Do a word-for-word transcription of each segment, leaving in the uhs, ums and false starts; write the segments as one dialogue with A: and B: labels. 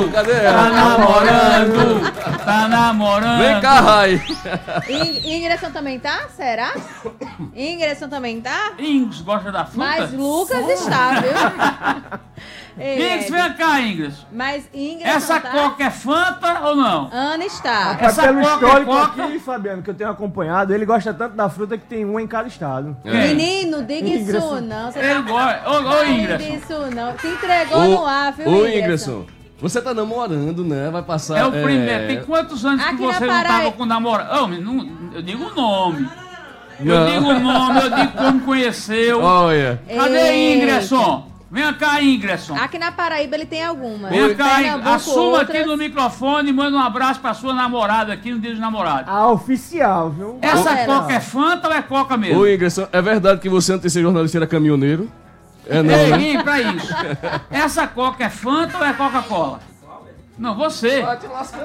A: Cadê ela?
B: Tá namorando, tá namorando.
A: Vem cá, Rai.
C: Ingresson também tá? Será? Ingresson também tá?
B: Ingres gosta da fruta?
C: Mas Lucas está, viu?
B: Ingres, vem cá, Ingres.
C: Mas Ingres
B: Essa
C: tá?
B: coca é Fanta ou não?
C: Ana está.
D: Mas
B: Essa
D: pelo
B: coca é
D: histórico
B: coca?
D: aqui, Fabiano, que eu tenho acompanhado, ele gosta tanto da fruta que tem uma em cada estado.
A: É.
C: Menino, diga
D: Ingresson.
C: isso não. Você
B: Ele gosta. Ô, ô,
C: não
B: Ingres.
C: diga isso não. Se entregou no ar, viu,
A: Ô,
C: Ingresson?
A: Ingresson, você tá namorando, né? Vai passar...
B: É o primeiro. Tem quantos anos
C: Aqui
B: que
C: na
B: você não
C: Paraíba-
B: tava com namorado? Ô, não, eu digo o nome. Eu
A: Não.
B: digo o nome, eu digo como conheceu.
A: Olha.
B: Cadê
C: Eita.
B: Ingresson? Vem cá, Ingresson.
C: Aqui na Paraíba ele tem algumas.
B: Vem cá,
C: Pernambuco,
B: assuma
C: outras.
B: aqui no microfone e manda um abraço pra sua namorada aqui no dia dos namorados.
D: A oficial, viu?
B: Essa
C: Olha.
B: coca é Fanta ou é coca mesmo?
A: Ô, Ingresson, é verdade que você antes de ser jornalista era caminhoneiro? É não,
B: Ei,
A: né?
B: hein, pra isso. Essa coca é Fanta ou é Coca-Cola? Não, você.
A: Vai te lascar.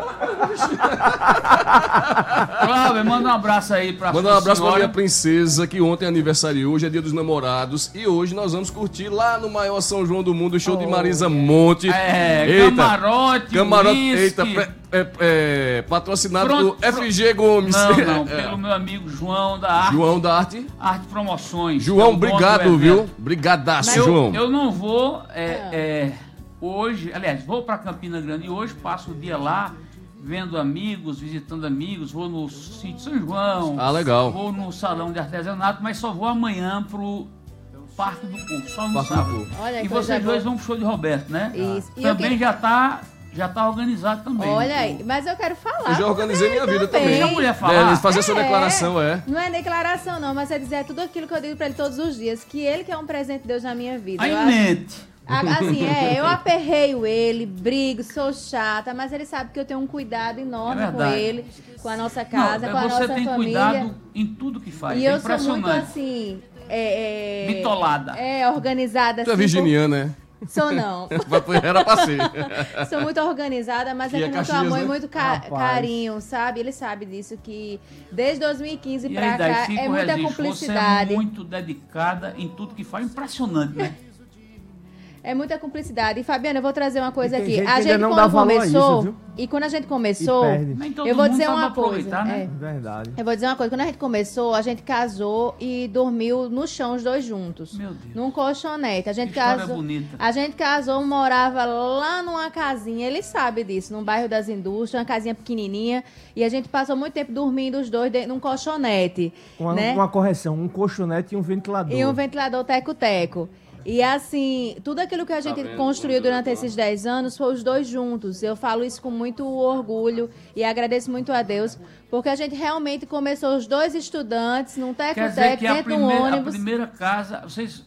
B: Cláudio, manda um abraço aí pra
A: Manda um
B: sua
A: abraço pra
B: senhora.
A: minha princesa, que ontem é aniversário, hoje é dia dos namorados. E hoje nós vamos curtir lá no maior São João do mundo, o show de Marisa Monte.
B: É,
A: Eita,
B: camarote,
A: Camarote,
B: whisky.
A: eita, pre- é, é, patrocinado
B: Pronto,
A: por F G Gomes.
B: Não, não,
A: É.
B: pelo meu amigo João da Arte,
A: João da Arte.
B: Arte Promoções.
A: João,
B: que é o dono do
A: obrigado,
B: evento.
A: viu? Brigadaço,
B: Eu,
A: João.
B: eu não vou é, é, hoje, aliás, vou para Campina Grande e hoje passo o dia lá vendo amigos, visitando amigos, vou no sítio São João.
A: Ah, legal.
B: Vou no salão de artesanato, mas só vou amanhã pro Parque do Povo, só no
A: Parque do
B: sábado.
A: Povo.
C: Olha que
B: E
C: coisa
B: vocês dois
C: boa.
B: vão pro show de Roberto, né?
C: Isso. E eu
B: Também
C: queria-
B: já tá já tá organizado também.
C: Olha aí, mas eu quero falar.
A: Eu já organizei minha vida também.
B: Deixa a mulher
A: É,
B: falar.
A: eles fazer essa declaração, é.
C: Não é declaração, não, mas é dizer tudo aquilo que eu digo pra ele todos os dias, que ele que é um presente de Deus na minha vida.
B: Aí
C: Eu acho-
B: mente.
C: A- Assim, é, eu aperreio ele, brigo, sou chata, mas ele sabe que eu tenho um cuidado enorme
B: É
C: com
B: verdade.
C: ele, com a nossa casa,
B: Não,
C: com a
B: você
C: nossa
B: tem
C: família.
B: cuidado em tudo que faz.
C: E
B: é
C: eu sou muito
B: impressionante.
C: assim. É, é,
B: Bitolada.
C: É, organizada
A: Tu é
C: assim.
A: virginiana, né?
C: por- Sou não.
A: Era pra ser.
C: Sou muito organizada, mas
A: Que
C: é
A: é
C: com muito
A: Caxias,
C: amor
A: né?
C: e muito ca-
D: Rapaz.
C: carinho, sabe? Ele sabe disso, que desde dois mil e quinze
B: E
C: pra
B: aí,
C: cá
B: Daí,
C: é muita
B: Você
C: cumplicidade.
B: é muito dedicada em tudo que faz. Impressionante, né?
C: É muita cumplicidade. E, Fabiana, eu vou trazer uma coisa
D: E tem
C: aqui.
D: gente
C: A
D: que
C: gente,
D: ainda não
C: quando
D: dá valor a
C: começou,
D: isso, viu?
C: e quando a gente
D: E
C: começou,
D: perde.
B: Nem todo
C: eu vou
B: mundo
C: dizer
B: sabe
C: uma
B: aproveitar,
C: coisa.
B: né?
C: é.
D: Verdade.
C: Eu vou dizer uma coisa. Quando a gente começou, a gente casou e dormiu no chão os dois juntos.
B: Meu Deus.
C: Num colchonete. A gente
B: Que história
C: casou.
B: bonita.
C: A gente casou, morava lá numa casinha, ele sabe disso, num bairro das indústrias, uma casinha pequenininha, e a gente passou muito tempo dormindo os dois dentro, num colchonete,
D: Uma,
C: né?
D: uma correção, um colchonete e um ventilador.
C: E um ventilador teco-teco. E assim, tudo aquilo que a gente
A: vendo?
C: construiu durante esses dez anos foi os dois juntos. Eu falo isso com muito orgulho e agradeço muito a Deus, porque a gente realmente começou os dois estudantes num
B: Quer dizer
C: teco-teco
B: que a
C: dentro de um
B: primeira, a
C: ônibus.
B: primeira casa, vocês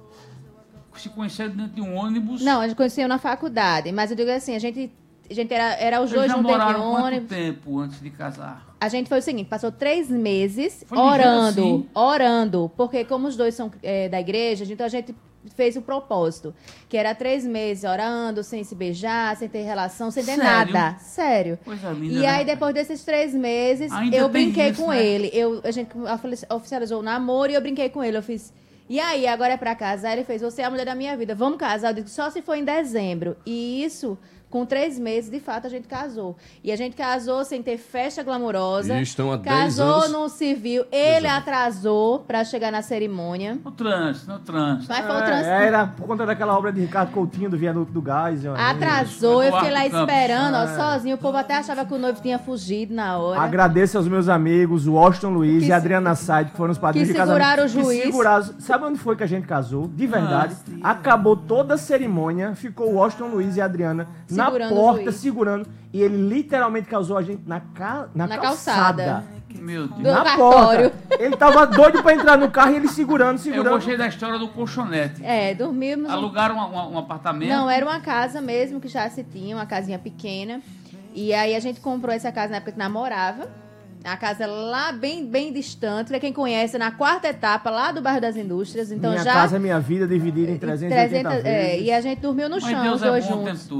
B: se conheceram dentro de um ônibus.
C: Não, a gente conheceu na faculdade, mas eu digo assim, a gente, a gente era, era os
B: Vocês
C: dois
B: já
C: juntos dentro de
B: moraram
C: um
B: quanto
C: ônibus.
B: tempo antes de casar?
C: A gente foi o seguinte, passou três meses
B: Foi ligeiro
C: orando,
B: assim?
C: orando, porque como os dois são é, da igreja, então a gente fez o propósito, que era três meses orando, sem se beijar, sem ter relação, sem ter
B: Sério?
C: nada. Sério.
B: Coisa linda,
C: E
B: né?
C: aí, depois desses três meses,
B: Ainda
C: eu
B: tem
C: brinquei
B: isso,
C: com
B: né?
C: ele. Eu, a gente oficializou o namoro e eu brinquei com ele. Eu fiz, e aí, agora é pra casar? Ele fez, você é a mulher da minha vida, vamos casar? Eu disse, só se for em dezembro. E isso, com três meses, de fato, a gente casou. E a gente casou sem ter festa glamurosa.
A: E estão há dez
C: Casou
A: anos.
C: no civil. Ele atrasou pra chegar na cerimônia.
B: No trânsito, no trânsito.
C: Mas foi o
D: É,
C: trans...
D: era por conta daquela obra de Ricardo Coutinho, do Viaduto do Gás. eu-
C: Atrasou, eu fiquei lá
B: Eduardo Campos.
C: esperando, ó,
D: É.
C: sozinho. O povo até achava que o noivo tinha fugido na hora.
D: Agradeço aos meus amigos, o Washington Luiz
C: Que
D: e a Adriana Said, que foram os padrinhos
C: que
D: de casamento.
C: seguraram o juiz.
D: Que seguraram. Sabe onde foi que a gente casou? De verdade.
B: Ah,
D: Acabou toda a cerimônia, ficou o Washington Luiz e a Adriana
C: Segurando
D: na
C: o
D: porta,
C: juiz.
D: segurando. E ele literalmente casou a gente na, ca... na,
C: Na
D: calçada.
C: calçada.
B: Meu Deus.
C: Do
D: Na
C: cartório.
D: porta. Ele tava doido pra entrar no carro e ele segurando,
B: Eu
D: segurando.
B: gostei da história do colchonete.
C: É, dormimos.
B: Alugaram uma- uma- um apartamento.
C: Não, era uma casa mesmo que já se tinha, uma casinha pequena. E aí a gente comprou essa casa na época que namorava. A casa lá bem, bem distante. Pra quem conhece, na quarta etapa, lá do bairro das Indústrias. Então
D: Minha
C: já.
D: casa é minha vida, dividida em trezentas e oitenta
C: trezentas, é,
D: vezes.
C: e a gente dormiu no
B: Mas
C: chão,
B: Deus
C: os
B: é
C: dois
B: bom o tempo
C: juntos.
B: todo.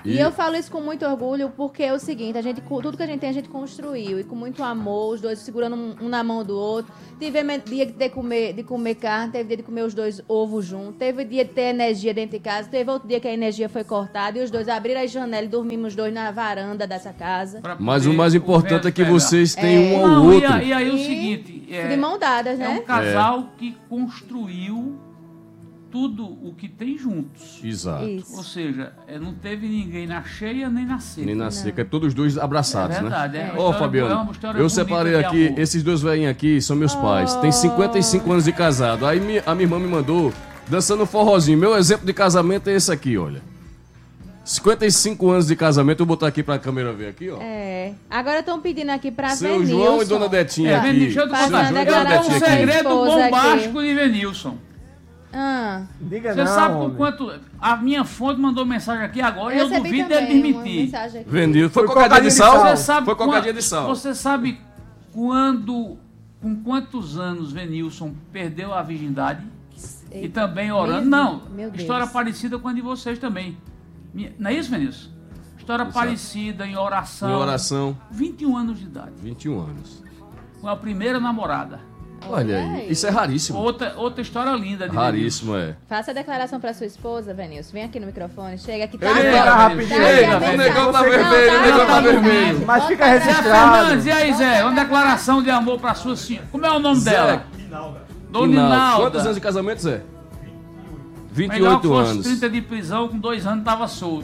C: E...
A: E-
C: eu falo isso com muito orgulho porque é o seguinte, a gente, tudo que a gente tem, a gente construiu. E com muito amor, os dois segurando um, um na mão do outro. Teve dia de comer, de comer carne, teve dia de comer os dois ovos juntos. Teve dia de ter energia dentro de casa. Teve outro dia que a energia foi cortada. E os dois abriram a janela e dormimos os dois na varanda dessa casa.
B: Pra
A: Mas
B: poder
A: o mais importante
B: vento
A: é que
B: pegar.
A: vocês têm um ao
B: Não, e,
A: outro.
B: a- e aí o
C: E
B: seguinte, é,
C: de mão dadas,
B: é
C: né?
B: um casal que construiu tudo o que tem juntos.
A: Exato.
B: Ou
C: Isso.
B: seja, é, não teve ninguém na cheia nem na seca.
A: Nem na seca, é todos os dois abraçados,
B: É verdade,
A: né?
B: é.
A: Ó,
B: Uma história- é
A: Fabiano,
B: uma história
A: eu
B: bonita
A: separei
B: de
A: aqui,
B: amor.
A: esses dois velhinhos aqui são meus pais. Tem cinquenta e cinco anos de casado. Aí mi- a minha irmã me mandou dançando forrozinho. Meu exemplo de casamento é esse aqui, olha. cinquenta e cinco anos de casamento, eu vou botar aqui pra câmera ver aqui, ó.
C: É. Agora estão pedindo aqui pra
A: Seu
C: Venilson.
A: João e Dona Detinha
B: É,
A: aqui.
B: Veni- deixa eu te
C: Passando
B: contar.
C: a
B: Eu tenho
C: declaração
B: um
C: da
B: segredo
C: esposa aqui.
B: bombástico de Venilson.
C: Ah,
D: Diga
B: Você
D: não,
B: sabe com
D: homem.
B: quanto... A minha fonte mandou mensagem aqui agora e
C: eu
B: eu
C: recebi
B: duvido
C: também
B: dele
C: uma
B: admitir.
C: mensagem aqui.
A: Vendeu. Foi
D: Foi
A: cocadinha de sal?
D: cocadinha
B: Você sabe
A: Foi
B: quan-
A: cocadinha de sal.
B: Você sabe quando, com quantos anos Venilson perdeu a virgindade? E
C: Eita,
B: também orando.
C: mesmo?
B: Não,
C: Meu Deus.
B: história parecida com a de vocês também. Minha- Não é isso, Venilson? História
A: Exato.
B: parecida em oração.
A: Em oração,
B: vinte e um anos de idade.
A: vinte e um anos.
B: Com a primeira namorada.
A: Olha aí, isso é raríssimo.
B: Outra, outra história linda de
A: Raríssimo, é.
C: Faça a declaração pra sua esposa, Venilson. Vem aqui no microfone. Chega aqui. Tá
A: Ele
C: aqui,
A: fala
C: ó.
D: rapidinho.
C: Tá aqui a
B: Chega,
C: mensagem.
B: o
A: negão tá
C: Não,
A: vermelho, o
C: tá
A: negão tá
C: aqui.
A: vermelho.
D: Mas
C: Bota
D: fica
C: pra
B: Zé
D: registrado.
C: cá.
B: Fernandes, e aí, Zé? Uma declaração de amor pra sua senhora. Como é o nome
A: Zé.
B: dela? Dona
A: Inaldo.
B: Inalda.
A: Quantos anos de casamento, Zé?
B: Melhor que
A: vinte e oito
B: fosse
A: anos.
B: trinta de prisão, com dois anos tava solto.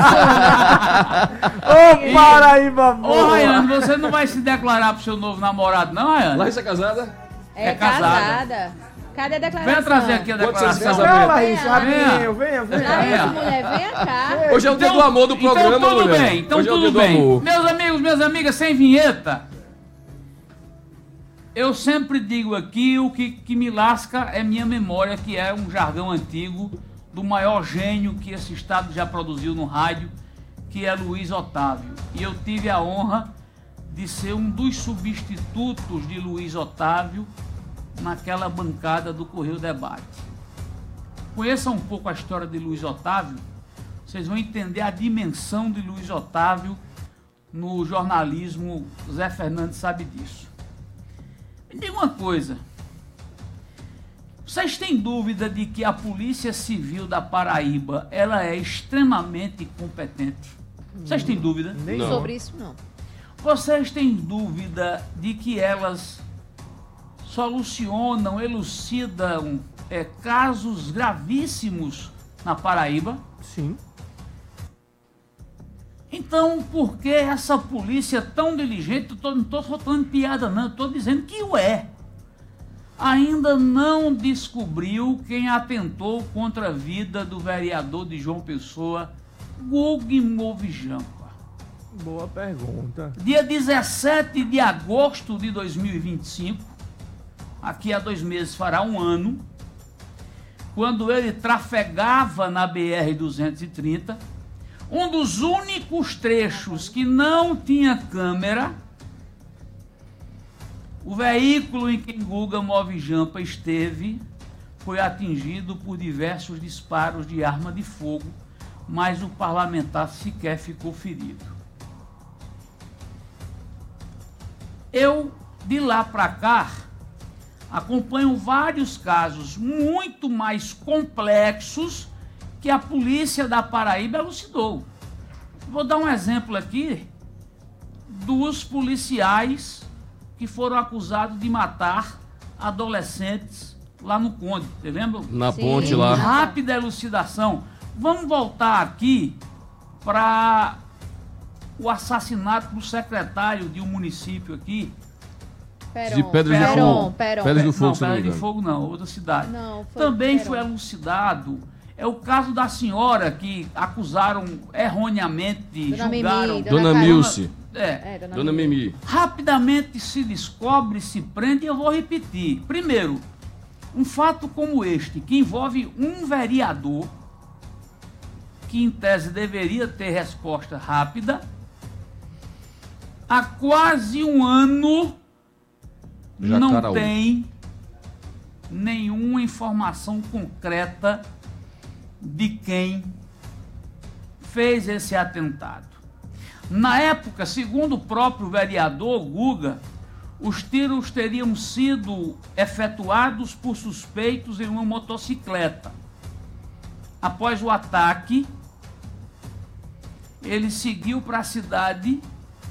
D: Ô, Paraíba,
B: Ô,
D: boa.
B: Rayane, você não vai se declarar pro seu novo namorado, não, Rayane?
A: Larissa é casada?
C: É
B: É casada.
C: casada. Cadê a declaração?
B: Venha trazer aqui a
A: Quantos anos de
B: declaração.
A: casamento?
D: Não, Larissa,
C: Venha.
D: rapidinho, venha, venha.
C: Larissa, mulher, venha cá.
A: Hoje é o dia do amor do programa,
B: então tudo
A: mulher.
B: bem, então
A: Hoje é o
B: tudo
A: dia do
B: bem.
A: amor.
B: Meus amigos, minhas amigas, sem vinheta, eu sempre digo aqui o que, que me lasca é minha memória, que é um jargão antigo do maior gênio que esse estado já produziu no rádio, que é Luiz Otávio. E eu tive a honra de ser um dos substitutos de Luiz Otávio naquela bancada do Correio Debate. Conheçam um pouco a história de Luiz Otávio, vocês vão entender a dimensão de Luiz Otávio no jornalismo. Zé Fernandes sabe disso. Me diga uma coisa, vocês têm dúvida de que a Polícia Civil da Paraíba ela é extremamente competente? Vocês têm dúvida?
D: Nem
A: Não.
C: Sobre isso, não.
B: Vocês têm dúvida de que elas solucionam, elucidam é, casos gravíssimos na Paraíba?
D: Sim.
B: Então, por que essa polícia tão diligente? Eu tô- não estou soltando piada, não. Estou dizendo que o é. Ainda não descobriu quem atentou contra a vida do vereador de João Pessoa, Gugu Movijampa.
D: Boa pergunta.
B: Dia dezessete de agosto de dois mil e vinte e cinco, aqui há dois meses fará um ano, quando ele trafegava na B R duzentos e trinta, um dos únicos trechos que não tinha câmera, o veículo em que Guga Movijampa esteve foi atingido por diversos disparos de arma de fogo, mas o parlamentar sequer ficou ferido. Eu, de lá para cá, acompanho vários casos muito mais complexos que a polícia da Paraíba elucidou. Vou dar um exemplo aqui dos policiais que foram acusados de matar adolescentes lá no Conde. Você lembra?
A: Na
C: Sim.
A: ponte lá.
B: Rápida elucidação. Vamos voltar aqui para o assassinato do secretário de um município aqui.
C: Peron.
A: De Pedras
B: do
C: Peron,
A: Fogo.
C: Peron.
A: Pedras do Fogo,
B: não,
A: se não me
B: Pedra de
A: engano.
B: Fogo não, outra cidade.
C: Não, foi
B: Também
C: Peron.
B: foi elucidado. É o caso da senhora que acusaram erroneamente,
C: Dona Mimi,
B: julgaram.
C: Dona
A: Dona
C: Carmen.
A: Milce.
B: É,
C: É, dona,
A: Dona
C: Mimi.
A: Mimi.
B: rapidamente se descobre, se prende, e eu vou repetir. Primeiro, um fato como este, que envolve um vereador, que em tese deveria ter resposta rápida, há quase um ano não
A: Jacaraú.
B: tem nenhuma informação concreta de quem fez esse atentado. Na época, segundo o próprio vereador Guga, os tiros teriam sido efetuados por suspeitos em uma motocicleta. Após o ataque, ele seguiu para a cidade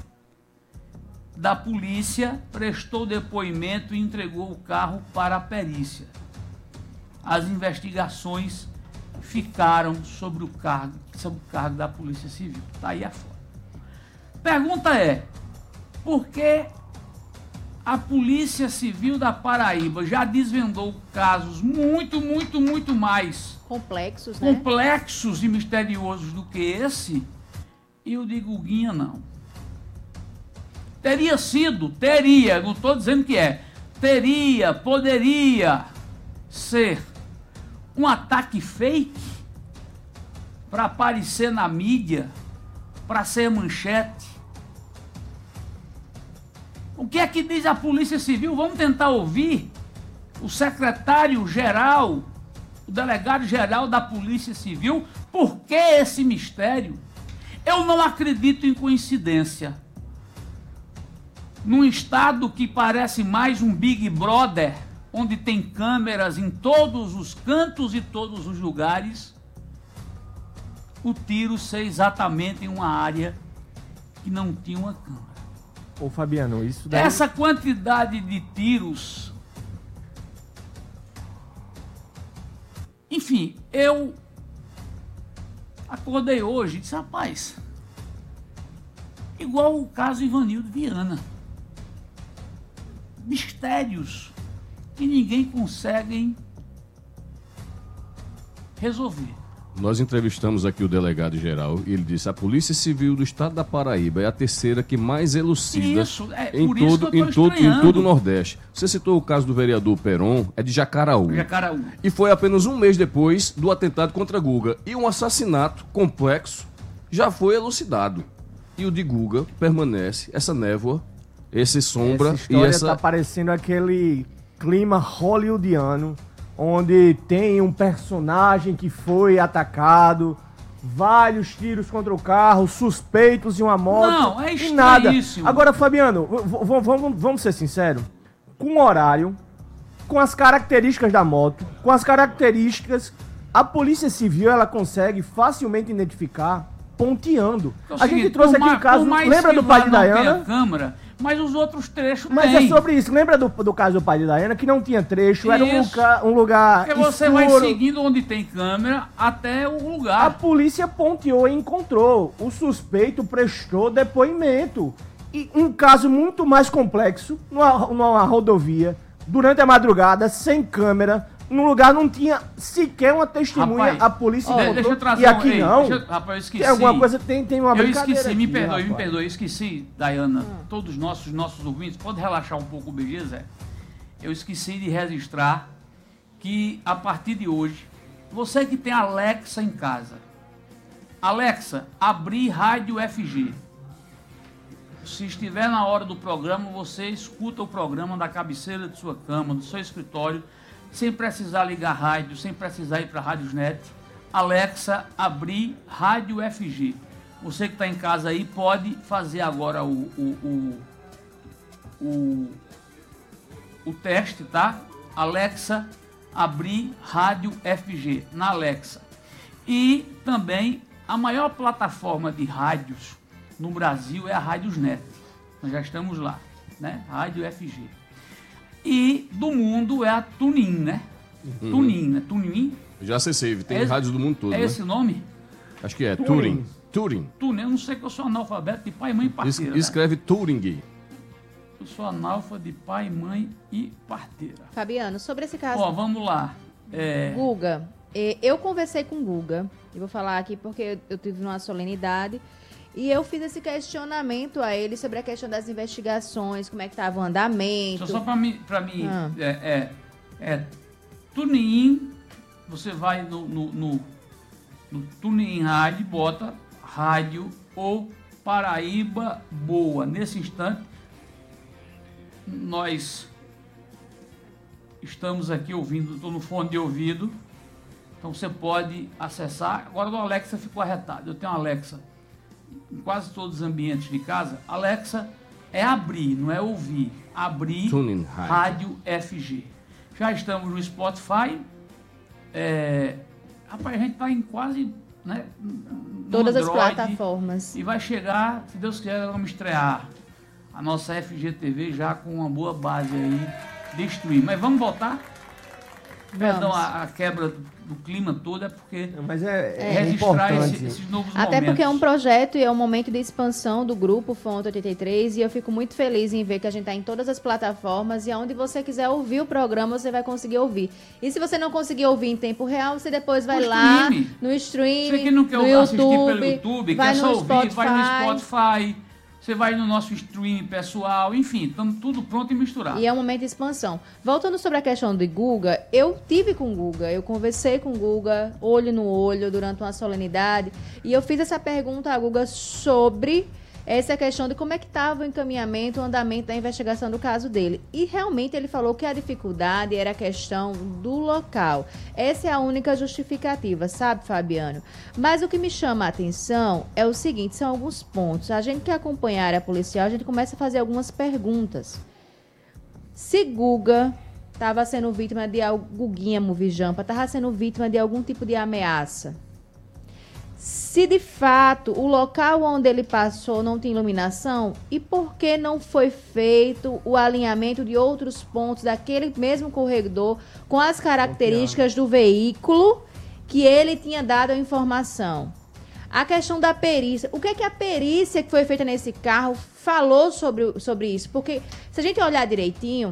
B: da polícia, prestou depoimento e entregou o carro para a perícia. As investigações ficaram sobre o cargo, sobre o cargo da Polícia Civil. Está aí afora. Pergunta é, por que a Polícia Civil da Paraíba já desvendou casos muito, muito, muito mais
C: Complexos, né?
B: complexos e misteriosos do que esse, e o de Guguinha não? Teria sido, teria, não estou dizendo que é, teria, poderia ser um ataque fake para aparecer na mídia, para ser manchete. O que é que diz a Polícia Civil? Vamos tentar ouvir o secretário-geral, o delegado-geral da Polícia Civil. Por que esse mistério? Eu não acredito em coincidência. Num estado que parece mais um Big Brother, onde tem câmeras em todos os cantos e todos os lugares, o tiro ser exatamente em uma área que não tinha uma câmera.
D: Ô Fabiano, isso daí...
B: Essa quantidade de tiros... Enfim, eu acordei hoje e disse, rapaz, igual o caso Ivanildo Viana. Mistérios que ninguém consegue resolver.
A: Nós entrevistamos aqui o delegado-geral e ele disse: a Polícia Civil do Estado da Paraíba é a terceira que mais elucida
B: Isso, é
A: em,
B: por isso
A: todo,
B: que eu tô
A: em, todo, em
B: estranhando.
A: todo o Nordeste. Você citou o caso do vereador Peron, é de Jacaraú.
B: Jacaraú.
A: E foi apenas um mês depois do atentado contra Guga. E um assassinato complexo já foi elucidado. E o de Guga permanece, essa névoa, esse sombra
D: Essa história
A: e essa...
D: tá parecendo aquele clima hollywoodiano, onde tem um personagem que foi atacado, vários tiros contra o carro, suspeitos e uma moto.
B: Não, é
D: e nada.
B: estranhíssimo.
D: Agora, Fabiano, v- v- vamos, vamos ser sinceros, com o horário, com as características da moto, com as características, a Polícia Civil ela consegue facilmente identificar ponteando.
B: É o
D: a gente
B: seguinte,
D: trouxe
B: por
D: aqui
B: ma-
D: o caso,
B: por mais
D: lembra
B: que
D: do pai
B: lá
D: de
B: não tenha
D: Dayana?
B: câmera, mas os outros trechos
D: Mas
B: tem.
D: é sobre isso. Lembra do, do caso do pai de Dayana, que não tinha trecho, era um
B: Isso.
D: lugar, um lugar
B: Porque você
D: escuro.
B: vai seguindo onde tem câmera até o
D: A
B: lugar.
D: polícia ponteou e encontrou. O suspeito prestou depoimento. E um caso muito mais complexo, numa, numa rodovia, durante a madrugada, sem câmera, num lugar não tinha sequer uma testemunha,
B: Rapaz,
D: a polícia
B: ó,
D: encontrou.
B: deixa eu trazer
D: E aqui
B: um- ei,
D: não.
B: deixa eu- rapaz, eu esqueci.
D: Tem alguma coisa, tem, tem uma
B: Eu
D: brincadeira
B: esqueci, me
D: aqui,
B: perdoe, me
D: rapaz.
B: perdoe, eu esqueci, Dayana, todos os nossos, nossos ouvintes, pode relaxar um pouco, beleza? Eu esqueci de registrar que a partir de hoje, você que tem Alexa em casa, Alexa, abrir rádio F G. Se estiver na hora do programa, você escuta o programa da cabeceira de sua cama, do seu escritório, sem precisar ligar rádio, sem precisar ir para a Radiosnet. Alexa, abrir rádio F G. Você que está em casa aí pode fazer agora o, o, o, o, o teste, tá? Alexa, abrir rádio F G na Alexa. E também a maior plataforma de rádios no Brasil é a Radiosnet. Nós já estamos lá, né? Rádio F G. E do mundo é a TuneIn, né?
A: Uhum.
B: TuneIn, né? TuneIn.
A: Já acessei, tem
B: É esse-
A: rádios do mundo todo,
B: É
A: né?
B: esse nome?
A: Acho que é,
D: Turing.
A: Turing. Turing.
B: TuneIn, eu não sei que eu sou analfabeto de pai, mãe e
A: Es-
B: parteira. né?
A: escreve Turing.
B: Eu sou analfa de pai, mãe e parteira.
C: Fabiano, sobre esse caso,
B: Ó, vamos lá. É,
C: Guga, eh, eu conversei com o Guga, e vou falar aqui porque eu, eu tive numa solenidade, e eu fiz esse questionamento a ele sobre a questão das investigações, como é que estava o andamento.
B: só só pra mim, pra mim
C: Ah.
B: é, é, é TuneIn, você vai no, no, no, no TuneIn Rádio, bota Rádio ou Paraíba Boa. Nesse instante, nós estamos aqui ouvindo, estou no fone de ouvido, Então você pode acessar. Agora o Alexa ficou arretado. Eu tenho uma Alexa em quase todos os ambientes de casa. Alexa é abrir, não é ouvir. Abrir
A: Tuning
B: Rádio F G. Já estamos no Spotify. É, rapaz, a gente está em quase... Né,
C: todas
B: Android,
C: as plataformas.
B: E vai chegar, se Deus quiser, vamos estrear a nossa F G T V já com uma boa base aí de stream. Mas vamos voltar? Perdão, a, a quebra do clima todo é porque
D: Mas é, é
B: registrar
D: importante.
B: esse, esses novos
C: Até
B: momentos.
C: porque é um projeto e é um momento de expansão do grupo Fonte oitenta e três e eu fico muito feliz em ver que a gente está em todas as plataformas e aonde você quiser ouvir o programa, você vai conseguir ouvir. E se você não conseguir ouvir em tempo real, você depois vai
B: O
C: lá
B: stream.
C: no stream,
B: Você que não quer
C: no
B: assistir
C: YouTube,
B: pelo YouTube,
C: vai
B: quer só
C: no
B: ouvir,
C: Spotify.
B: vai no Spotify, você vai no nosso stream pessoal, enfim, estamos tudo pronto e misturado.
C: E é um momento de expansão. Voltando sobre a questão do Guga, eu tive com o Guga, eu conversei com o Guga, olho no olho, durante uma solenidade, e eu fiz essa pergunta a Guga sobre essa questão de como é que estava o encaminhamento, o andamento da investigação do caso dele. E realmente ele falou que a dificuldade era a questão do local. Essa é a única justificativa, sabe, Fabiano? Mas o que me chama a atenção é o seguinte, são alguns pontos. A gente que acompanha a área policial, a gente começa a fazer algumas perguntas. Se Guga estava sendo vítima de algo, Guguinha Movijampa, estava sendo vítima de algum tipo de ameaça, se de fato o local onde ele passou não tem iluminação, e por que não foi feito o alinhamento de outros pontos daquele mesmo corredor com as características do veículo que ele tinha dado a informação? A questão da perícia. O que é que a perícia que foi feita nesse carro falou sobre, sobre isso? Porque se a gente olhar direitinho,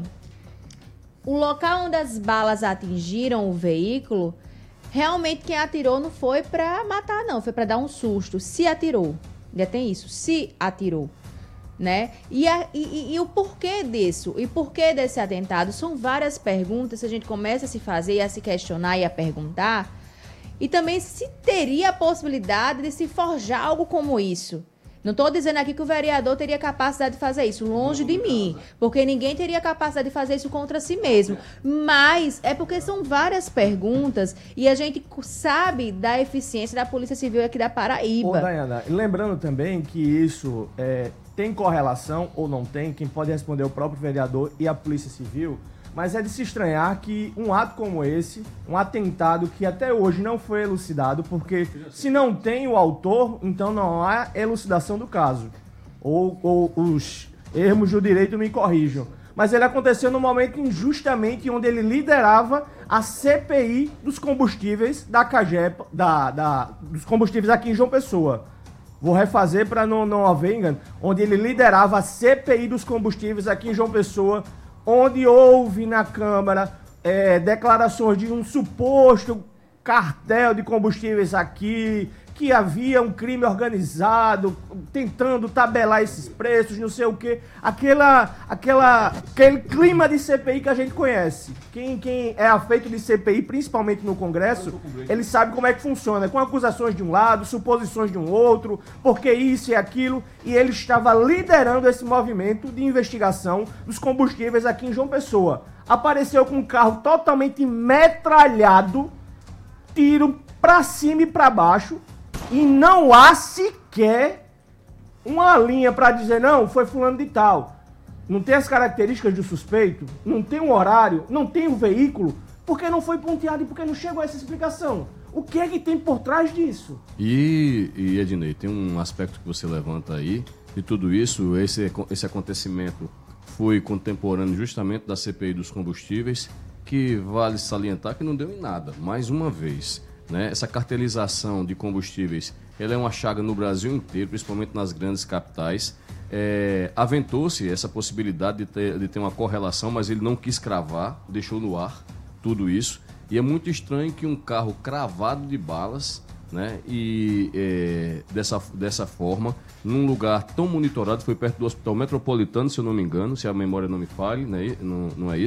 C: o local onde as balas atingiram o veículo, realmente quem atirou não foi pra matar, não. Foi pra dar um susto. Se atirou. Ainda tem isso. Se atirou. Né? E, a, e, e, e o porquê disso? E porquê desse atentado? São várias perguntas. Se a gente começa a se fazer, a se questionar e a perguntar. E também se teria a possibilidade de se forjar algo como isso. Não estou dizendo aqui que o vereador teria capacidade de fazer isso, longe de mim, porque ninguém teria capacidade de fazer isso contra si mesmo. Mas é porque são várias perguntas e a gente sabe da eficiência da Polícia Civil aqui da Paraíba.
D: Ô, Dayana, lembrando também que isso é, tem correlação ou não tem, quem pode responder é o próprio vereador e a Polícia Civil, mas é de se estranhar que um ato como esse, um atentado que até hoje não foi elucidado, porque se não tem o autor, então não há elucidação do caso. Ou, ou os ermos do direito me corrijam. Mas ele aconteceu no momento injustamente onde ele liderava a C P I dos combustíveis da Cagepa, da, da, dos combustíveis aqui em João Pessoa. Vou refazer para não, não haver engano. Onde ele liderava a C P I dos combustíveis aqui em João Pessoa, onde houve na Câmara é, declarações de um suposto cartel de combustíveis aqui, que havia um crime organizado, tentando tabelar esses preços, não sei o quê. Aquela, aquela, aquele clima de C P I que a gente conhece. Quem, quem é afeito de C P I, principalmente no Congresso, ele sabe como é que funciona. Com acusações de um lado, suposições de um outro, porque isso e aquilo. E ele estava liderando esse movimento de investigação dos combustíveis aqui em João Pessoa. Apareceu com um carro totalmente metralhado, tiro pra cima e pra baixo, e não há sequer uma linha para dizer, não, foi fulano de tal. Não tem as características do suspeito, não tem um horário, não tem um veículo, porque não foi ponteado e porque não chegou a essa explicação. O que é que tem por trás disso?
A: E, e Ednei, tem um aspecto que você levanta aí, de tudo isso, esse, esse acontecimento foi contemporâneo justamente da C P I dos combustíveis, que vale salientar que não deu em nada, mais uma vez. Né? Essa cartelização de combustíveis, ela é uma chaga no Brasil inteiro, principalmente nas grandes capitais. É, aventou-se essa possibilidade de ter, de ter uma correlação, mas ele não quis cravar, deixou no ar tudo isso. E é muito estranho que um carro cravado de balas, né, e é, dessa, dessa forma, num lugar tão monitorado, foi perto do Hospital Metropolitano, se eu não me engano, se a memória não me falhe, né, não, não é isso,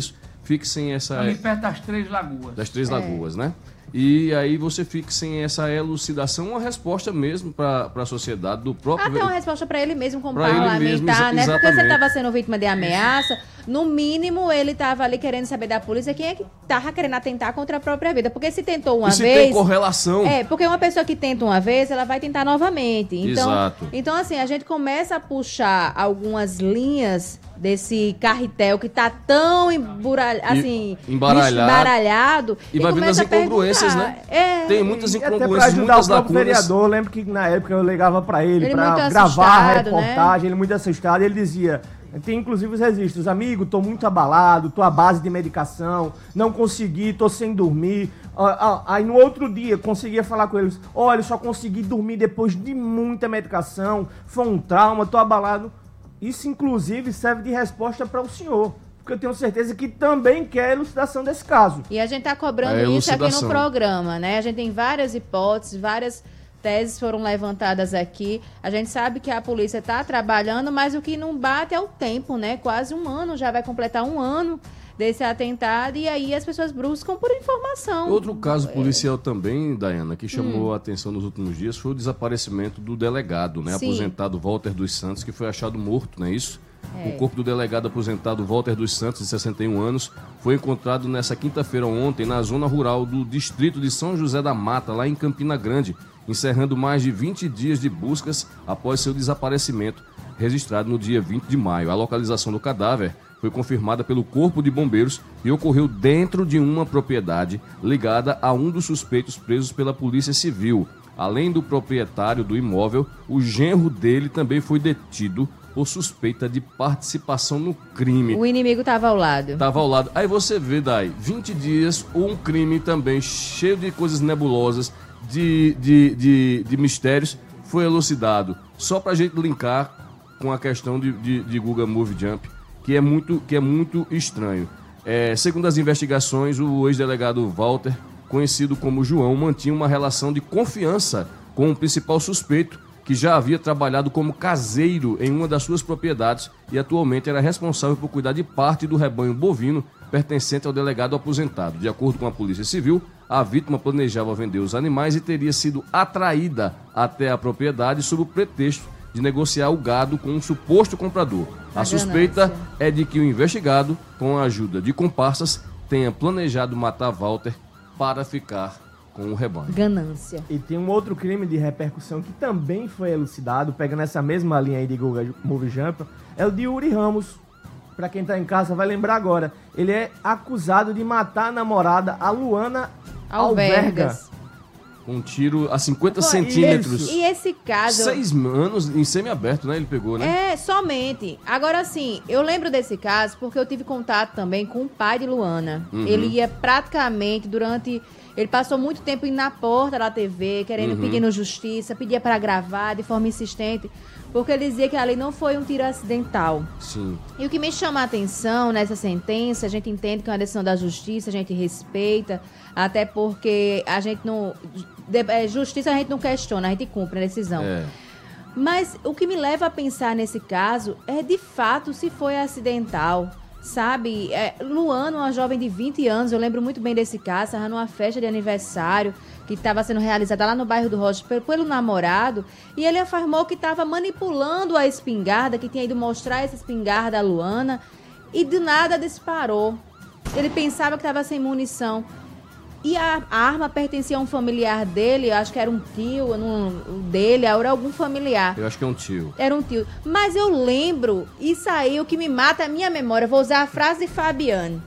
A: fixem essa...
B: Ali perto das Três Lagoas.
A: Das Três Lagoas, né? E aí você fica sem essa elucidação, uma resposta mesmo para a sociedade do próprio...
C: Até uma resposta para ele mesmo como
A: pra parlamentar,
C: mesmo, né?
A: exatamente.
C: Porque você estava sendo vítima de ameaça, no mínimo ele estava ali querendo saber da polícia quem é que estava querendo atentar contra a própria vida. Porque se tentou uma
A: e se
C: vez...
A: tem correlação...
C: É, porque uma pessoa que tenta uma vez, ela vai tentar novamente. Então,
A: Exato.
C: Então, assim, a gente começa a puxar algumas linhas desse carretel que tá tão emburalha, assim,
A: embaralhado,
C: embaralhado
A: e, e vai vendo as incongruências, né?
C: É,
A: tem muitas incongruências,
D: até pra ajudar
A: muitas
D: o próprio
A: lacunas.
D: vereador, eu lembro que na época eu ligava pra ele,
C: ele
D: pra gravar a reportagem, né? Ele muito assustado, ele dizia... Tem inclusive os registros, amigo, tô muito abalado, tô à base de medicação, não consegui, tô sem dormir. Aí no outro dia conseguia falar com eles, olha, só consegui dormir depois de muita medicação, foi um trauma, tô abalado. Isso inclusive serve de resposta para o senhor, porque eu tenho certeza que também quer a elucidação desse caso.
C: E a gente tá cobrando
A: É
C: isso aqui no programa, né? A gente tem várias hipóteses, várias... teses foram levantadas aqui. A gente sabe que a polícia está trabalhando, mas o que não bate é o tempo, né? Quase um ano, já vai completar um ano desse atentado e aí as pessoas buscam por informação.
A: Outro caso policial também, Dayana, que chamou hum. a atenção nos últimos dias foi o desaparecimento do delegado, né?
C: Sim.
A: Aposentado Walter dos Santos, que foi achado morto, não é isso?
C: É.
A: O corpo do delegado aposentado Walter dos Santos, de sessenta e um anos, foi encontrado nessa quinta-feira ontem na zona rural do distrito de São José da Mata, lá em Campina Grande, encerrando mais de vinte dias de buscas após seu desaparecimento, registrado no dia vinte de maio. A localização do cadáver foi confirmada pelo Corpo de Bombeiros e ocorreu dentro de uma propriedade ligada a um dos suspeitos presos pela Polícia Civil. Além do proprietário do imóvel, o genro dele também foi detido por suspeita de participação no crime.
C: O inimigo estava ao lado.
A: Estava ao lado. Aí você vê, Dai, vinte dias, um crime também cheio de coisas nebulosas, de, de, de, de mistérios, foi elucidado. Só pra gente linkar com a questão de, de, de Guga Move Jump, que é muito, que é muito estranho. É, segundo as investigações, o ex-delegado Walter, conhecido como João, mantinha uma relação de confiança com o principal suspeito, que já havia trabalhado como caseiro em uma das suas propriedades e atualmente era responsável por cuidar de parte do rebanho bovino pertencente ao delegado aposentado. De acordo com a Polícia Civil, a vítima planejava vender os animais e teria sido atraída até a propriedade sob o pretexto de negociar o gado com um suposto comprador. A suspeita é de que o investigado, com a ajuda de comparsas, tenha planejado matar Walter para ficar com o rebanho.
C: Ganância.
D: E tem um outro crime de repercussão que também foi elucidado, pegando essa mesma linha aí de Guga Move Jump, é o de Uri Ramos. Pra quem tá em casa vai lembrar agora. Ele é acusado de matar a namorada, a Luana Alvergas.
A: Um tiro a cinquenta centímetros.
C: E esse caso...
A: Seis anos em semiaberto, né? Ele pegou, né?
C: É, somente. Agora, sim, eu lembro desse caso porque eu tive contato também com o pai de Luana. Uhum. Ele ia praticamente durante... Ele passou muito tempo indo na porta da T V, querendo, uhum. pedindo justiça, pedia para gravar de forma insistente, porque ele dizia que ali não foi um tiro acidental.
A: Sim.
C: E o que me chama a atenção nessa sentença, a gente entende que é uma decisão da justiça, a gente respeita, até porque a gente não... Justiça a gente não questiona, a gente cumpre a decisão.
A: É.
C: Mas o que me leva a pensar nesse caso é, de fato, se foi acidental. Sabe, é, Luana, uma jovem de vinte anos, eu lembro muito bem desse caso, estava numa festa de aniversário que estava sendo realizada lá no bairro do Rocha pelo, pelo namorado, e ele afirmou que estava manipulando a espingarda, que tinha ido mostrar essa espingarda a Luana, e do nada disparou. Ele pensava que estava sem munição. E a, a arma pertencia a um familiar dele, acho que era um tio não, dele, era algum familiar.
A: Eu acho que é um tio.
C: Era um tio. Mas eu lembro, isso aí, o que me mata é a minha memória. Vou usar a frase de Fabiane.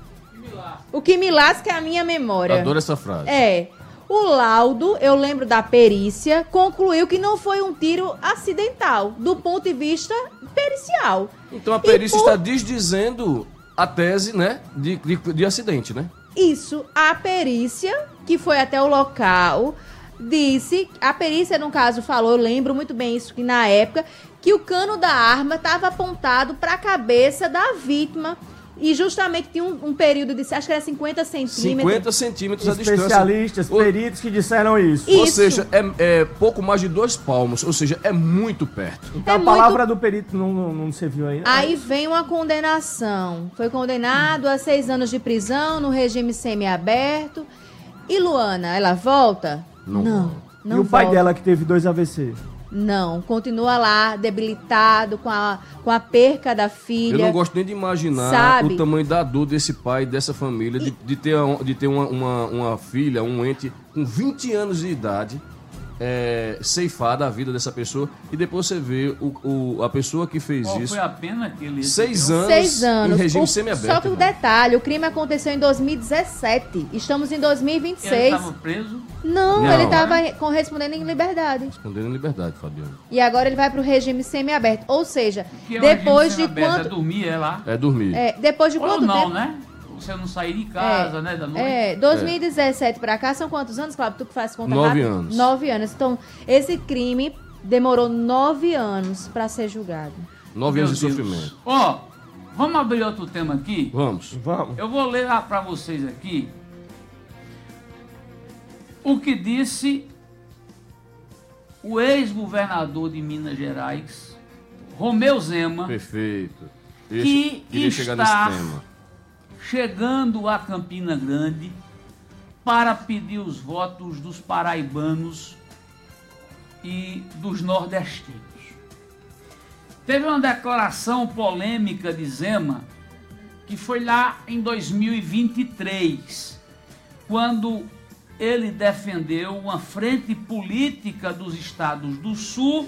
C: O que me lasca é a minha memória.
A: Adoro essa frase.
C: É. O laudo, eu lembro da perícia, concluiu que não foi um tiro acidental, do ponto de vista pericial.
A: Então a perícia
C: por...
A: está desdizendo a tese, né, de, de, de acidente, né?
C: Isso, a perícia, que foi até o local, disse, a perícia no caso falou, eu lembro muito bem isso, que na época, que o cano da arma estava apontado para a cabeça da vítima E justamente tinha um, um período de, acho que era cinquenta centímetros.
A: cinquenta centímetros a distância.
D: Especialistas, peritos que disseram isso.
C: E-
A: Ou
C: Isso.
A: seja, é, é pouco mais de dois palmos, ou seja, é muito perto.
D: Então
C: É
D: a palavra
C: muito-
D: do perito não, não, não serviu aí.
C: Aí vem uma condenação. Foi condenado a seis anos de prisão no regime semiaberto. E Luana, ela volta?
A: Não
C: Não.
A: volta.
C: não
D: E o pai
C: volta.
D: dela que teve dois A V C?
C: Não, continua lá, debilitado, com a, com a perca da filha.
A: Eu não gosto nem de imaginar
C: Sabe?
A: o tamanho da dor desse pai, dessa família, de, de ter, a- de ter uma, uma, uma filha, um ente com vinte anos de idade, é, ceifada a vida dessa pessoa, e depois você vê o, o- a pessoa que fez
B: Qual
A: isso,
B: foi a pena que ele
A: seis
B: recebeu?
A: anos,
C: Seis anos.
A: em regime
C: O-
A: semiaberto.
C: Só que o
A: irmão.
C: detalhe, o crime aconteceu em dois mil e dezessete. Estamos em dois mil e vinte e
B: Ele
C: seis.
B: estava preso.
C: Não,
A: Não.
C: ele estava correspondendo em liberdade.
A: Respondendo em liberdade, Fabiano.
C: E agora ele vai para o regime semiaberto. Ou seja,
B: Que é o
C: depois
B: regime
C: de
B: semiaberto, É
C: quanto...
B: dormir, é lá.
A: É dormir.
C: É, depois de
B: Ou
C: quanto
B: não,
C: tempo?
B: né? Você não sair de casa, né, da noite.
C: É, dois mil e dezessete pra cá são quantos anos, Cláudio? Tu que faz conta
A: Nove
C: rápida?
A: anos.
C: Nove anos. Então, esse crime demorou nove anos pra ser julgado.
A: Nove
B: Meu
A: anos de
B: Deus.
A: sofrimento.
B: Ó, vamos abrir outro tema aqui?
A: Vamos.
D: Vamos.
B: Eu vou ler para vocês aqui o que disse o ex-governador de Minas Gerais, Romeu Zema,
A: Perfeito. Eu
B: Que
A: queria chegar
B: está-
A: nesse tema.
B: chegando a Campina Grande para pedir os votos dos paraibanos e dos nordestinos. Teve uma declaração polêmica de Zema que foi lá em dois mil e vinte e três, quando ele defendeu uma frente política dos estados do Sul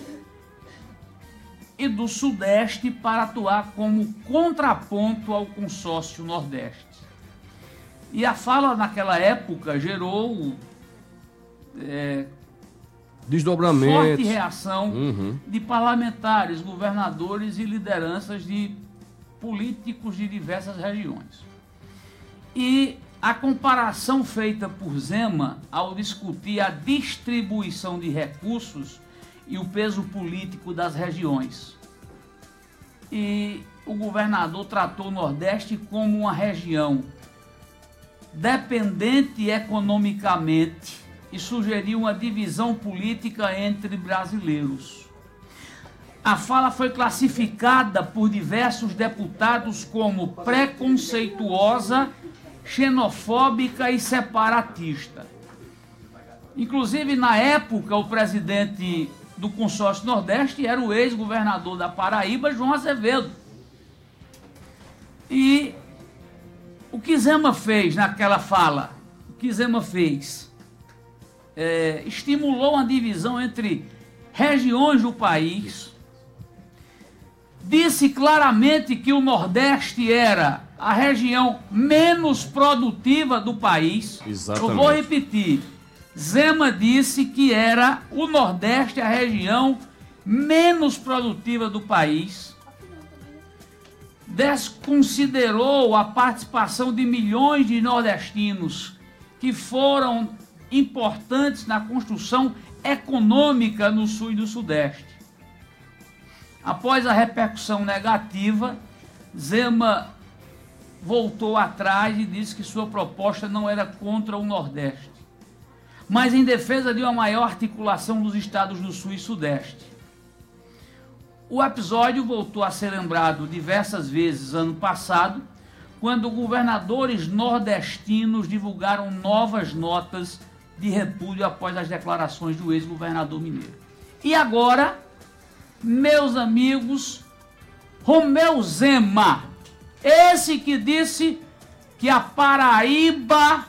B: e do Sudeste para atuar como contraponto ao consórcio Nordeste. E a fala naquela época gerou é, forte
A: Desdobramentos.
B: reação
A: Uhum.
B: de parlamentares, governadores e lideranças de políticos de diversas regiões. E a comparação feita por Zema ao discutir a distribuição de recursos e o peso político das regiões. E o governador tratou o Nordeste como uma região dependente economicamente e sugeriu uma divisão política entre brasileiros. A fala foi classificada por diversos deputados como preconceituosa, xenofóbica e separatista. Inclusive, na época, o presidente do consórcio Nordeste era o ex-governador da Paraíba, João Azevedo. E o que Zema fez naquela fala? O que Zema fez? É, estimulou uma divisão entre regiões do país, disse claramente que o Nordeste era a região menos produtiva do país.
A: Exatamente.
B: Eu vou repetir. Zema disse que era o Nordeste a região menos produtiva do país. Desconsiderou a participação de milhões de nordestinos que foram importantes na construção econômica no Sul e no Sudeste. Após a repercussão negativa, Zema voltou atrás e disse que sua proposta não era contra o Nordeste, mas em defesa de uma maior articulação dos estados do Sul e Sudeste. O episódio voltou a ser lembrado diversas vezes ano passado, quando governadores nordestinos divulgaram novas notas de repúdio após as declarações do ex-governador mineiro. E agora, meus amigos, Romeu Zema, esse que disse que a Paraíba,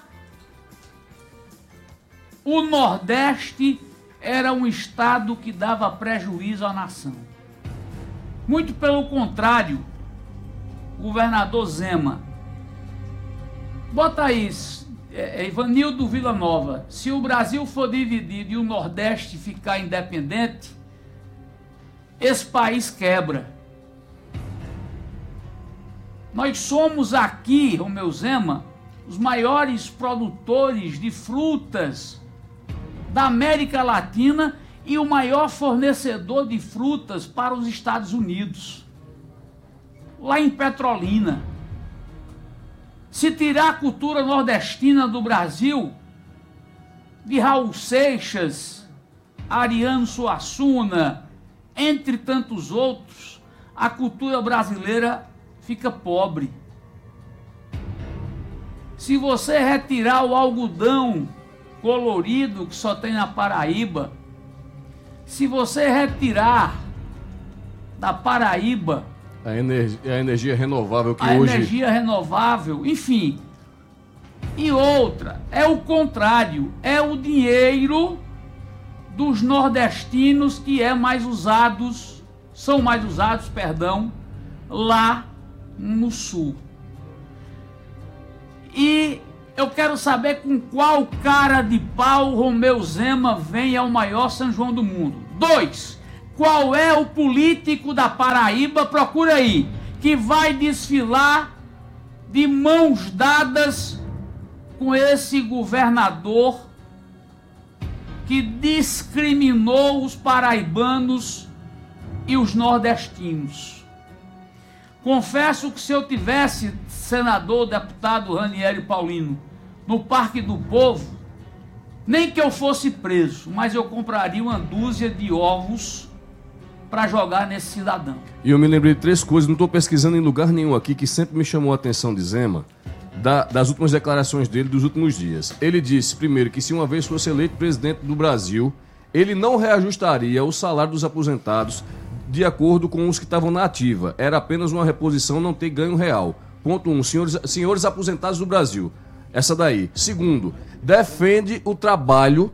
B: o Nordeste, era um estado que dava prejuízo à nação. Muito pelo contrário, governador Zema. Bota isso, é, Ivanildo Villanova. Se o Brasil for dividido e o Nordeste ficar independente, esse país quebra. Nós somos aqui, Romeu Zema, os maiores produtores de frutas da América Latina e o maior fornecedor de frutas para os Estados Unidos. Lá em Petrolina. Se tirar a cultura nordestina do Brasil, de Raul Seixas, Ariano Suassuna, entre tantos outros, a cultura brasileira fica pobre. Se você retirar o algodão colorido que só tem na Paraíba, se você retirar da Paraíba
A: a energia, a energia renovável que
B: a
A: hoje...
B: energia renovável, enfim. E outra, é o contrário, é o dinheiro dos nordestinos que é mais usados, são mais usados, perdão, lá no sul. E eu quero saber com qual cara de pau Romeu Zema vem ao maior São João do mundo. Dois, qual é o político da Paraíba, procura aí, que vai desfilar de mãos dadas com esse governador que discriminou os paraibanos e os nordestinos. Confesso que se eu tivesse senador, deputado Ranieri Paulino no Parque do Povo, nem que eu fosse preso, mas eu compraria uma dúzia de ovos para jogar nesse cidadão.
A: E eu me lembrei de três coisas, não estou pesquisando em lugar nenhum aqui, que sempre me chamou a atenção de Zema, da, das últimas declarações dele dos últimos dias. Ele disse, primeiro, que se uma vez fosse eleito presidente do Brasil, ele não reajustaria o salário dos aposentados de acordo com os que estavam na ativa. Era apenas uma reposição, não ter ganho real. Ponto um, senhores, senhores aposentados do Brasil. Essa daí. Segundo, defende o trabalho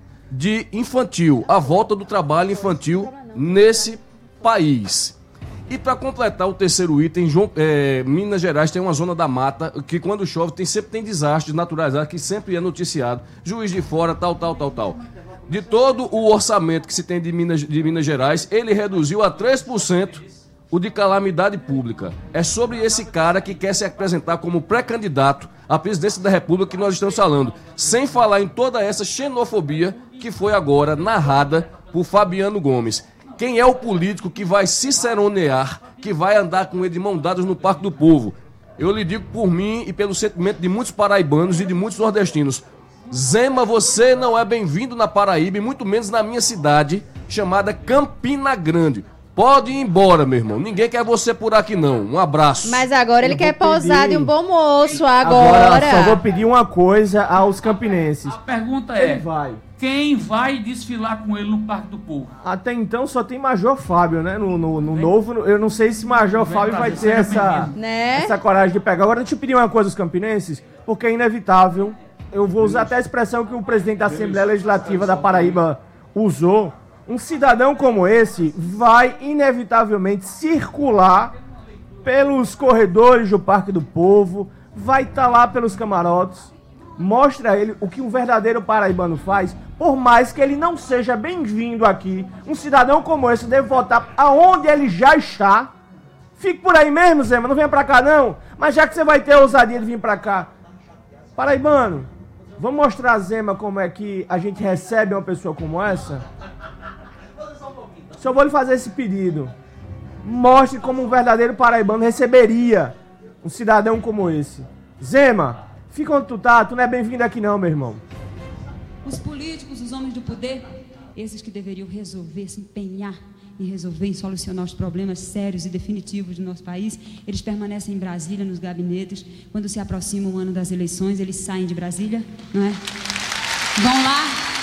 A: de infantil, a volta do trabalho infantil nesse país. E para completar o terceiro item, João, é, Minas Gerais tem uma zona da mata que quando chove tem, sempre tem desastres naturais, que sempre é noticiado. Juiz de Fora, tal, tal, tal, tal. De todo o orçamento que se tem de Minas, de Minas Gerais, ele reduziu a três por cento o de calamidade pública. É sobre esse cara que quer se apresentar como pré-candidato à presidência da República que nós estamos falando. Sem falar em toda essa xenofobia que foi agora narrada por Fabiano Gomes. Quem é o político que vai ciceronear, que vai andar com ele de mão dadas no Parque do Povo? Eu lhe digo por mim e pelo sentimento de muitos paraibanos e de muitos nordestinos. Zema, você não é bem-vindo na Paraíba e muito menos na minha cidade, chamada Campina Grande. Pode ir embora, meu irmão. Ninguém quer você por aqui, não. Um abraço.
C: Mas agora ele
D: Eu
C: quer
D: vou
C: pousar
D: pedir-
C: de um bom moço agora.
D: Agora, só vou pedir uma coisa aos campinenses.
B: A pergunta
D: Ele
B: é,
D: vai.
B: quem vai desfilar com ele no Parque do Povo?
D: Até então só tem Major Fábio, né? No, no, no novo, eu não sei se Major
B: Vem
D: Fábio
B: pra
D: vai
B: ver,
D: ter
B: seja
D: essa,
B: bem-vindo.
C: Né?
D: essa coragem de pegar. Agora, deixa eu pedir uma coisa aos campinenses, porque é inevitável. Eu vou usar até a expressão que o presidente da Assembleia Legislativa da Paraíba usou. Um cidadão como esse vai inevitavelmente circular pelos corredores do Parque do Povo, vai estar lá pelos camarotes, mostra a ele o que um verdadeiro paraibano faz, por mais que ele não seja bem-vindo aqui. Um cidadão como esse deve votar aonde ele já está. Fique por aí mesmo, Zema, não venha pra cá não. Mas já que você vai ter a ousadia de vir pra cá, paraibano, vamos mostrar a Zema como é que a gente recebe uma pessoa como essa? Só vou lhe fazer esse pedido. Mostre como um verdadeiro paraibano receberia um cidadão como esse. Zema, fica onde tu tá, tu não é bem-vindo aqui não, meu irmão.
E: Os políticos, os homens do poder, esses que deveriam resolver, se empenhar em resolver, em solucionar os problemas sérios e definitivos do nosso país, eles permanecem em Brasília, nos gabinetes. Quando se aproxima o ano das eleições, eles saem de Brasília, não é? Vão lá.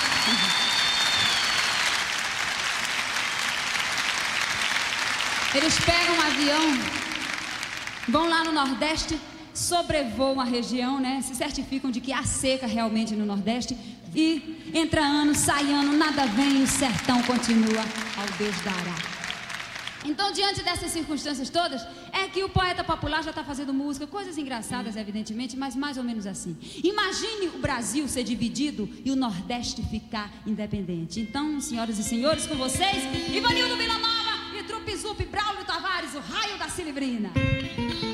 E: Eles pegam um avião, vão lá no Nordeste, sobrevoam a região, né? Se certificam de que há seca realmente no Nordeste e entra ano, sai ano, nada vem e o sertão continua ao Deus dará. Então, diante dessas circunstâncias todas, é que o poeta popular já está fazendo música, coisas engraçadas, evidentemente, mas mais ou menos assim. Imagine o Brasil ser dividido e o Nordeste ficar independente. Então, senhoras e senhores, com vocês, Ivanildo Vila Nova e Trupe Zup, Braulio Tavares, o raio da Cilibrina.